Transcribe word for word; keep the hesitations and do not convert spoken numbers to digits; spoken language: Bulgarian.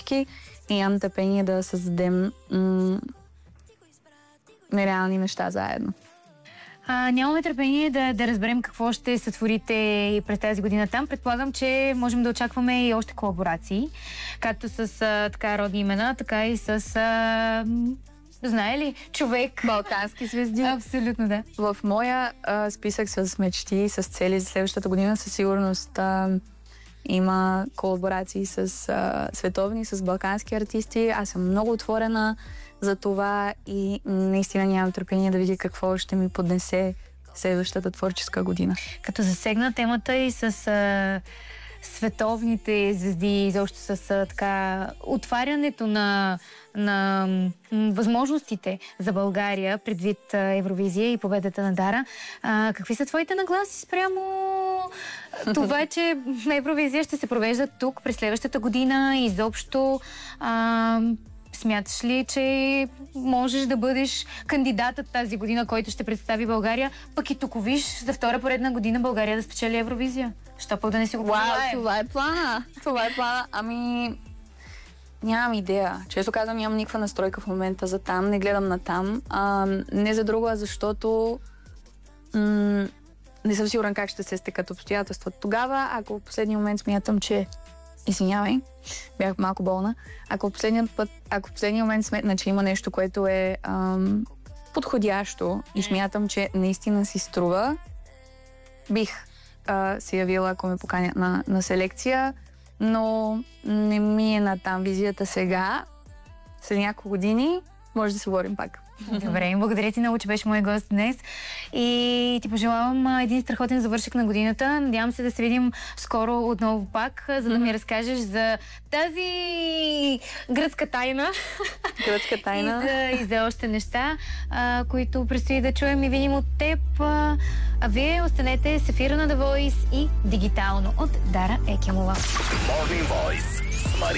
всички и нямам търпение да създадем м- нереални неща заедно. А, нямаме търпение да, да разберем какво ще сътворите и през тази година там. Предполагам, че можем да очакваме и още колаборации, както с а, така родни имена, така и с... А, знае ли? Човек. Балкански звезди. Абсолютно, да. В моя а, списък с мечти и с цели за следващата година със сигурност а, има колаборации с а, световни, с балкански артисти. Аз съм много отворена за това и наистина нямам търпение да видя какво ще ми поднесе следващата творческа година. Като засегна темата и с а, световните звезди, изобщо с а, така отварянето на, на м, възможностите за България предвид а, Евровизия и победата на Дара. А, какви са твоите нагласи спрямо това, че на Евровизия ще се провежда тук през следващата година и изобщо а, смяташ ли, че можеш да бъдеш кандидатът тази година, който ще представи България, пък и тук виж за втора поредна година България да спечели Евровизия? Що пък да не си го пожелаем? Вау, това е плана! Това е плана. Ами, нямам идея. Често казвам, нямам никаква настройка в момента за там, не гледам на там. А, не за друго, а защото м- не съм сигурен как ще се стекат обстоятелствата. Тогава, ако в последния момент смятам, че извинявай, бях малко болна. Ако в последния път, ако в последния момент сметна, че има нещо, което е ам, подходящо и смятам, че наистина си струва, бих а, се явила, ако ме поканят на, на селекция, но не ми е на там визията сега. След няколко години може да се говорим пак. Добре, благодаря ти много, че беше мой гост днес и ти пожелавам а, един страхотен завършек на годината. Надявам се да се видим скоро отново пак, за да ми разкажеш за тази гръцка тайна. Гръцка тайна. и, за, и за още неща, а, които предстои да чуем и видим от теб. А, а вие останете с ефира на The Voice и дигитално от Дара Екимова. Morning Voice.